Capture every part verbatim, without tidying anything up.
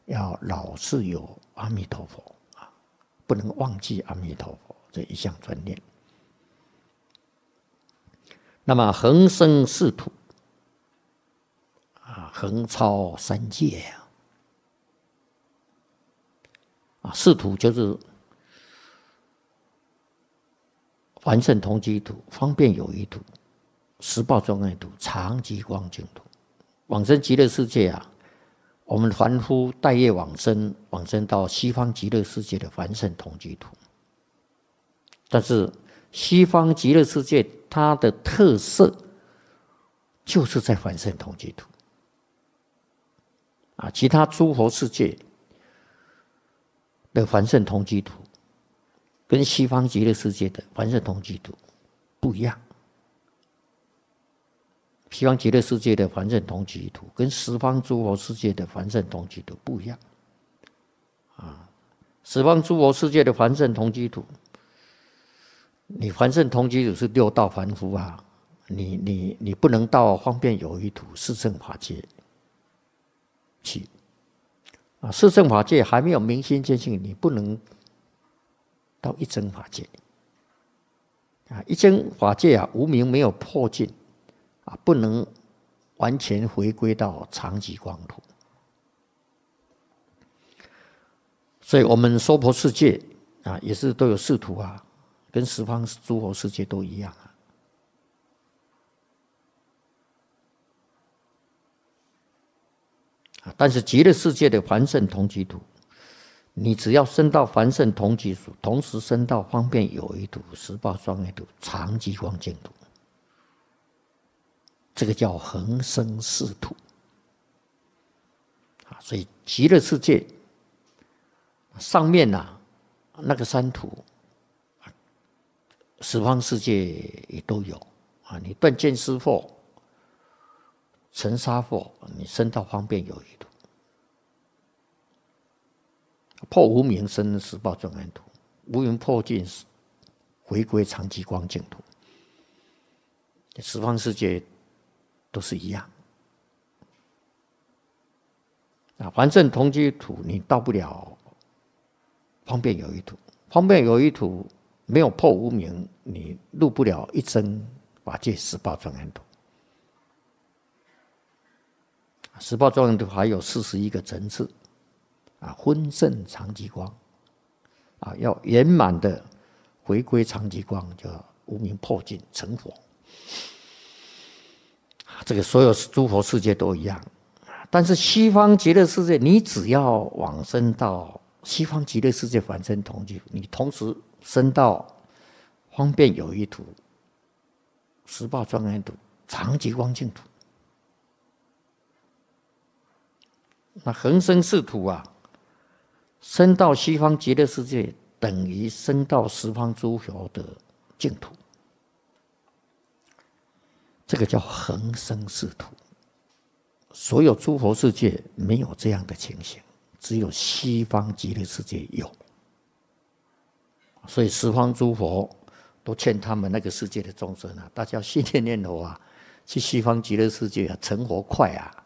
要老是有阿弥陀佛啊，不能忘记阿弥陀佛，这一项专念。那么恒生四土啊，横超三界呀！啊，四土就是凡圣同居土、方便有余土、十报庄严土、常寂光净土。往生极乐世界啊，我们凡夫待业往生，往生到西方极乐世界的凡圣同居土。但是西方极乐世界它的特色就是在凡圣同居土啊，其他诸佛世界的凡圣同居土跟西方极乐世界的凡圣同居土不一样。西方极乐世界的凡圣同居土跟十方诸佛世界的凡圣同居土不一样啊！十方诸佛世界的凡圣同居土，你凡圣同居土是六道凡夫啊，你你你不能到方便有余土四圣法界去啊！四圣法界还没有明心见性，你不能到一真法界啊！一真法界啊，无明没有破尽。啊，不能完全回归到常寂光土，所以我们娑婆世界啊，也是都有四土啊，跟十方诸佛世界都一样啊。啊，但是极乐世界的凡圣同居土，你只要升到凡圣同居土，同时升到方便有余土、十报庄严土、常寂光净土。这个叫恒生四土啊，所以极乐世界上面啊，那个三土，十方世界也都有啊。你断见思惑、尘沙惑，你升到方便有余土；破无明生十报庄严土，无明破尽回归常寂光净土。十方世界都是一样啊，凡圣同居土你到不了方便有余土，方便有余土没有破无明，你入不了一真法界十报庄严土。十报庄严土还有四十一个层次啊，分圣常寂光啊，要圆满的回归常寂光，叫无明破尽成佛。这个所有诸佛世界都一样，但是西方极乐世界，你只要往生到西方极乐世界凡圣同居，你同时升到方便有余土、十报庄严土、常寂光净土。那恒生四土啊，升到西方极乐世界，等于升到十方诸佛的净土。这个叫恒生四土，所有诸佛世界没有这样的情形，只有西方极乐世界有。所以十方诸佛都劝他们那个世界的众生啊，大家心念念佛啊，去西方极乐世界啊，成佛快啊，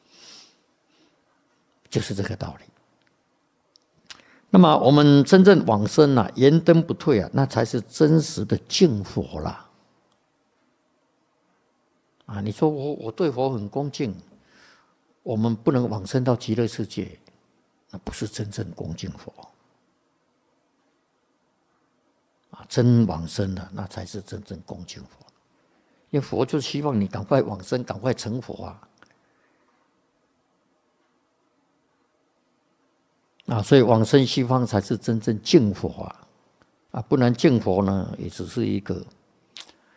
就是这个道理。那么我们真正往生啊，燃灯不退啊，那才是真实的敬佛啦。啊，你说我我对佛很恭敬，我们不能往生到极乐世界，那不是真正恭敬佛。啊，真往生了，那才是真正恭敬佛。因为佛就希望你赶快往生，赶快成佛啊！啊，所以往生西方才是真正敬佛啊！啊，不然敬佛呢，也只是一个